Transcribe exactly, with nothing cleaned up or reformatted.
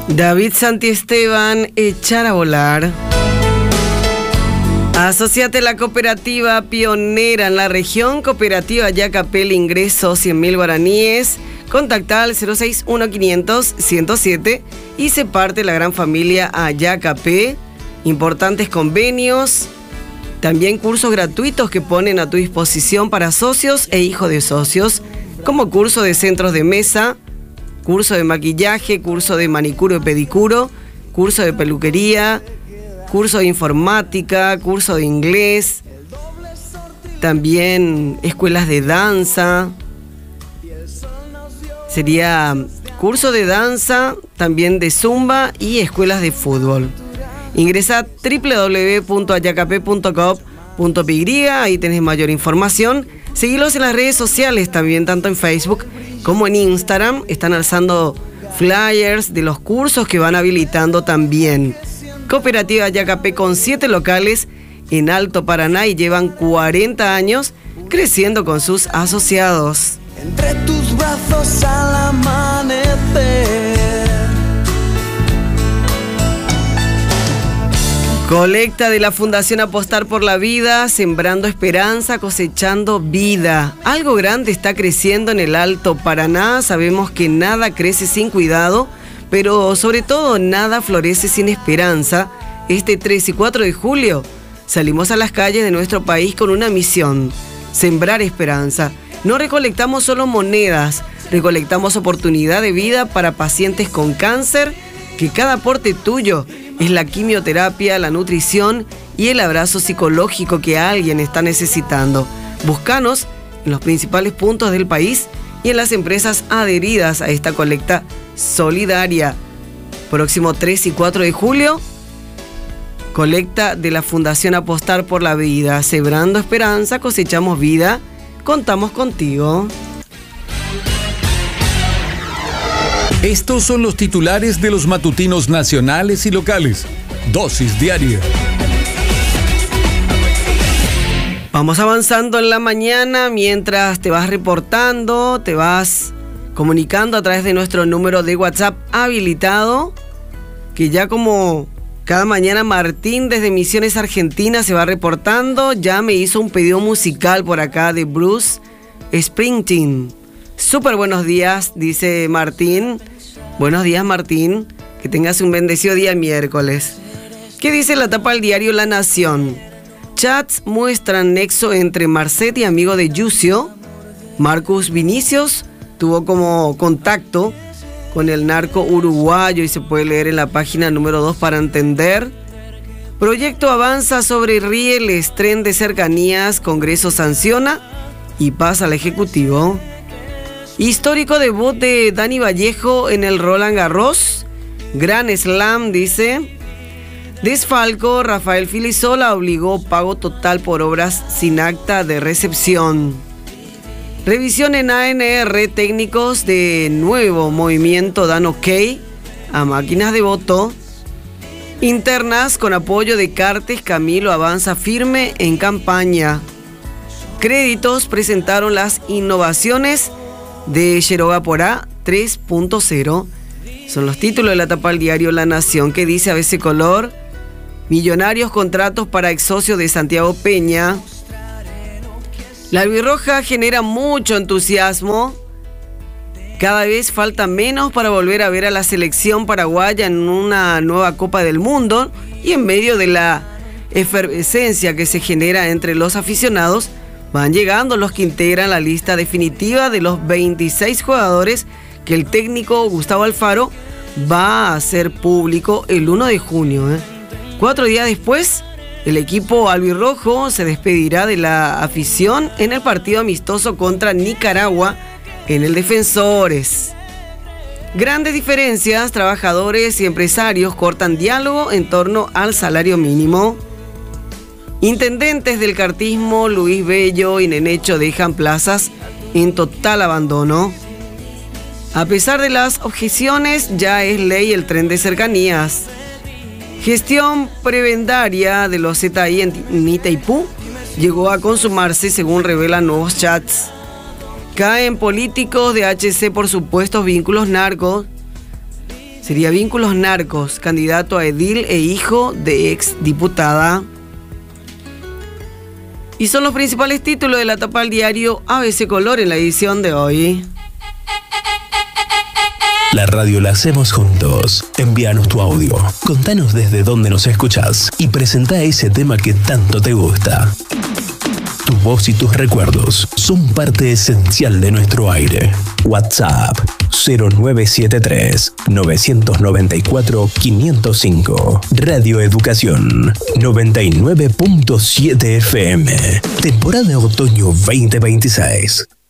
David Santiesteban, echar a volar. Asociate a la cooperativa pionera en la región, Cooperativa Yacapé, ingreso cien mil guaraníes. Contacta al cero seis uno quinientos ciento siete y se parte la gran familia a Yacapé. Importantes convenios, también cursos gratuitos que ponen a tu disposición para socios e hijos de socios, como curso de centros de mesa, curso de maquillaje, curso de manicuro y pedicuro, curso de peluquería, curso de informática, curso de inglés, también escuelas de danza. Sería curso de danza, también de zumba y escuelas de fútbol. Ingresa a doble u doble u doble u punto ayacapé punto com punto pe y, ahí tenés mayor información. Seguilos en las redes sociales también, tanto en Facebook como en Instagram. Están alzando flyers de los cursos que van habilitando también. Cooperativa Yacapé con siete locales en Alto Paraná y llevan cuarenta años creciendo con sus asociados. Entre tus brazos al amanecer. Colecta de la Fundación Apostar por la Vida, sembrando esperanza, cosechando vida. Algo grande está creciendo en el Alto Paraná. Sabemos que nada crece sin cuidado, pero sobre todo nada florece sin esperanza. Este tres y cuatro de julio salimos a las calles de nuestro país con una misión: sembrar esperanza. No recolectamos solo monedas, recolectamos oportunidad de vida para pacientes con cáncer, que cada aporte tuyo es la quimioterapia, la nutrición y el abrazo psicológico que alguien está necesitando. Búscanos en los principales puntos del país y en las empresas adheridas a esta colecta solidaria. Próximo tres y cuatro de julio, colecta de la Fundación Apostar por la Vida. Sembrando esperanza, cosechamos vida. Contamos contigo. Estos son los titulares de los matutinos nacionales y locales. Dosis diaria. Vamos avanzando en la mañana mientras te vas reportando, te vas comunicando a través de nuestro número de WhatsApp habilitado, que ya como cada mañana Martín desde Misiones Argentina se va reportando. Ya me hizo un pedido musical por acá de Bruce Springsteen. Súper buenos días, dice Martín. Buenos días, Martín. Que tengas un bendecido día miércoles. ¿Qué dice la tapa del diario La Nación? Chats muestran nexo entre Marcet y amigo de Yucio. Marcus Vinicius tuvo como contacto con el narco uruguayo y se puede leer en la página número dos para entender. Proyecto avanza sobre rieles, tren de cercanías, Congreso sanciona y pasa al Ejecutivo. Histórico debut de Dani Vallejo en el Roland Garros. Gran slam, dice. Desfalco, Rafael Filisola obligó pago total por obras sin acta de recepción. Revisión en A N R, técnicos de nuevo movimiento dan ok a máquinas de voto. Internas con apoyo de Cartes, Camilo avanza firme en campaña. Créditos presentaron las innovaciones de Yeroga Porá tres punto cero. Son los títulos de la tapa del diario La Nación, que dice a veces color: millonarios contratos para ex socio de Santiago Peña. La albirroja genera mucho entusiasmo. Cada vez falta menos para volver a ver a la selección paraguaya en una nueva Copa del Mundo, y en medio de la efervescencia que se genera entre los aficionados, van llegando los que integran la lista definitiva de los veintiséis jugadores que el técnico Gustavo Alfaro va a hacer público el uno de junio. ¿eh? Cuatro días después, el equipo albirrojo se despedirá de la afición en el partido amistoso contra Nicaragua en el Defensores. Grandes diferencias, trabajadores y empresarios cortan diálogo en torno al salario mínimo. Intendentes del cartismo, Luis Bello y Nenecho, dejan plazas en total abandono. A pesar de las objeciones, ya es ley el tren de cercanías. Gestión prebendaria de los Z I en Itaipú llegó a consumarse, según revelan nuevos chats. Caen políticos de H C por supuestos vínculos narcos. Sería vínculos narcos, candidato a edil e hijo de ex diputada. Y son los principales títulos de la tapa del diario A B C Color en la edición de hoy. La radio la hacemos juntos. Envíanos tu audio, contanos desde dónde nos escuchás y presentá ese tema que tanto te gusta. Tu voz y tus recuerdos son parte esencial de nuestro aire. WhatsApp cero nueve siete tres, nueve nueve cuatro, cinco cero cinco. Radio Educación noventa y nueve punto siete F M. Temporada otoño veinte veintiséis.